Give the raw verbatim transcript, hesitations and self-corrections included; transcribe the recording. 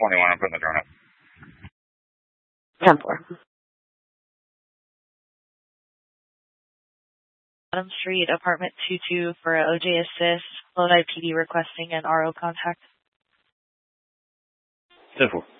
twenty-one, I'm putting the drone up. ten four. Bottom Street, apartment two two for O J assist, Lodi P D requesting an R O contact. ten four.